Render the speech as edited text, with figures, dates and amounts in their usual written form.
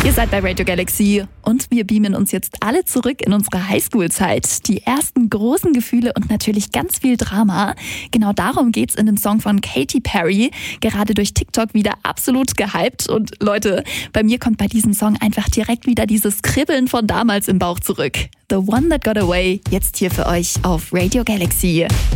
Ihr seid bei Radio Galaxy und wir beamen uns jetzt alle zurück in unsere Highschool-Zeit. Die ersten großen Gefühle und natürlich ganz viel Drama. Genau darum geht's in dem Song von Katy Perry. Gerade durch TikTok wieder absolut gehypt. Und Leute, bei mir kommt bei diesem Song einfach direkt wieder dieses Kribbeln von damals im Bauch zurück. The One That Got Away, jetzt hier für euch auf Radio Galaxy.